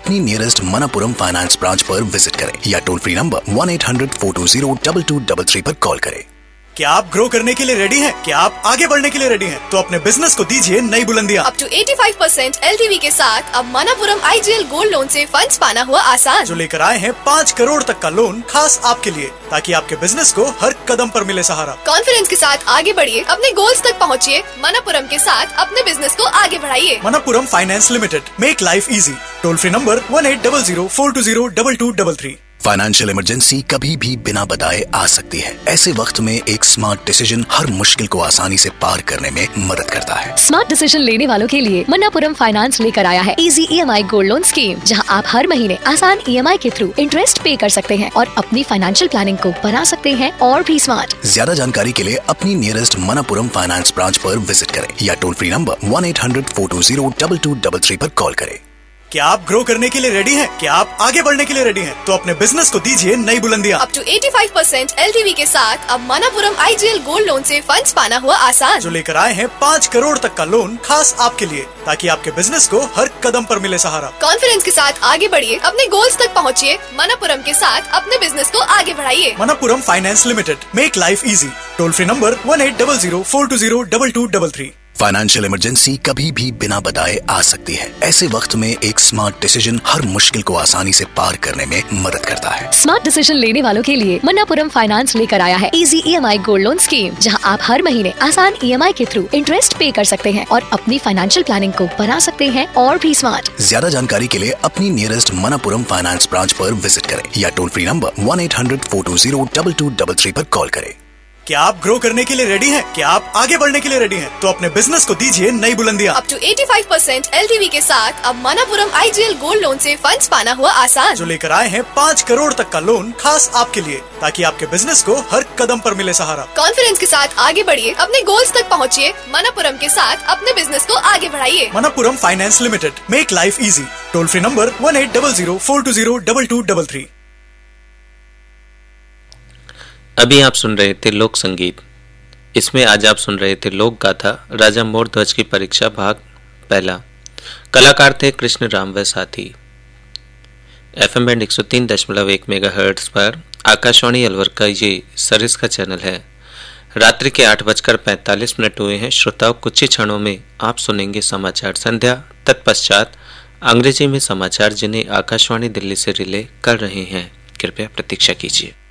अपनी nearest Manappuram finance branch पर visit करें या टोल फ्री नंबर 1-800-420-2233 पर कॉल करें। क्या आप ग्रो करने के लिए रेडी हैं? क्या आप आगे बढ़ने के लिए रेडी हैं? तो अपने बिजनेस को दीजिए नई बुलंदियां। अप टू 85% LTV के साथ अब मनपुरम IGL गोल्ड लोन से फंड्स पाना हुआ आसान। जो लेकर आए हैं 5 करोड़ तक का लोन खास आपके लिए, ताकि आपके बिजनेस को हर कदम पर मिले सहारा। कॉन्फिडेंस के साथ आगे बढ़िए, अपने गोल्स तक पहुँचिए। मनपुरम के साथ अपने बिजनेस को आगे बढ़ाइए। Manappuram finance limited, make life easy. Toll free number 1800-420-2233। Financial emergency कभी भी बिना बताए आ सकती है। ऐसे वक्त में एक स्मार्ट डिसीजन हर मुश्किल को आसानी से पार करने में मदद करता है। स्मार्ट डिसीजन लेने वालों के लिए मनपुरम फाइनेंस लेकर आया है easy EMI gold loan scheme, जहां आप हर महीने आसान EMI के थ्रू इंटरेस्ट पे कर सकते हैं और अपनी फाइनेंशियल प्लानिंग को बना सकते हैं और भी स्मार्ट। ज्यादा जानकारी के लिए अपनी नियरेस्ट मनपुरम फाइनेंस ब्रांच पर विजिट करें या टोल फ्री नंबर 1-800-420-2233 पर कॉल करें। क्या आप ग्रो करने के लिए रेडी हैं? क्या आप आगे बढ़ने के लिए रेडी हैं? तो अपने बिजनेस को दीजिए नई बुलंदियां। अप टू 85% LTV के साथ अब मनपुरम IGL गोल्ड लोन से फंड्स पाना हुआ आसान। जो लेकर आए हैं 5 करोड़ तक का लोन खास आपके लिए, ताकि आपके बिजनेस को हर कदम पर मिले सहारा। कॉन्फिडेंस के साथ आगे बढ़िए, अपने गोल्स तक पहुँचिए। मनपुरम के साथ अपने बिजनेस को आगे बढ़ाइए। Manappuram finance limited, make life easy. Toll free number 1800-420-2233। Financial emergency कभी भी बिना बताए आ सकती है। ऐसे वक्त में एक स्मार्ट डिसीजन हर मुश्किल को आसानी से पार करने में मदद करता है। स्मार्ट डिसीजन लेने वालों के लिए मनपुरम फाइनेंस लेकर आया है easy EMI gold loan scheme, जहां आप हर महीने आसान EMI के थ्रू इंटरेस्ट पे कर सकते हैं और अपनी फाइनेंशियल प्लानिंग को बना सकते हैं और भी स्मार्ट। ज्यादा जानकारी के लिए अपनी नियरेस्ट मनपुरम फाइनेंस ब्रांच पर विजिट करें या टोल फ्री नंबर 1-800-420-2233 पर कॉल करें। क्या आप ग्रो करने के लिए रेडी हैं? क्या आप आगे बढ़ने के लिए रेडी हैं? तो अपने बिजनेस को दीजिए नई बुलंदियां। अप टू 85% LTV के साथ अब मनपुरम IGL गोल्ड लोन से फंड्स पाना हुआ आसान। जो लेकर आए हैं 5 करोड़ तक का लोन खास आपके लिए, ताकि आपके बिजनेस को हर कदम पर मिले सहारा। कॉन्फिडेंस के साथ आगे बढ़िए, अपने गोल्स तक पहुँचिए। मनपुरम के साथ अपने बिजनेस को आगे बढ़ाइए। Manappuram finance limited, make life easy. Toll free number 1800-420-2233। अभी आप सुन रहे थे लोक संगीत। इसमें आज आप सुन रहे थे लोक गाथा राजा मोर ध्वज की परीक्षा भाग पहला। कलाकार थे कृष्ण राम व साथी। FM बैंड 103.1 मेगाहर्ट्ज पर आकाशवाणी अलवर का ये सरिस का चैनल है। रात्रि के 8:45 हुए हैं। श्रोताओं, कुछ ही क्षणों में आप सुनेंगे समाचार संध्या। तत्पश्चात अंग्रेजी में समाचार, जिन्हें आकाशवाणी दिल्ली से रिले कर रहे हैं। कृपया प्रतीक्षा कीजिए।